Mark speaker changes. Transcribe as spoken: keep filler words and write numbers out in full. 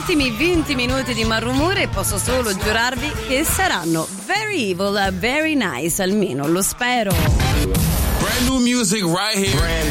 Speaker 1: ultimi venti minuti di Malrumore e posso solo giurarvi che saranno very evil, very nice, almeno lo spero.
Speaker 2: Brand new music right here. Brand